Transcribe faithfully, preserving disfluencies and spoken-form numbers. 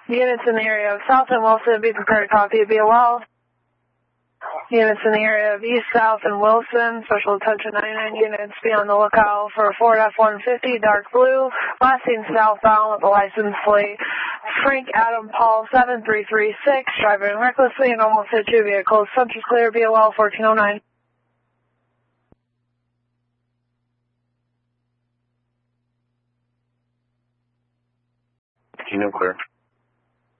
Units in the area of South and Wilson, be prepared to copy, be well. Units in the area of East, South, and Wilson, special attention ninety-nine units, be on the lookout for a Ford F one fifty, dark blue, lasting southbound with the license plate Frank Adam Paul seven three three six, driving recklessly and almost hit two vehicles. Subject clear, B O L fourteen oh nine. Kino clear.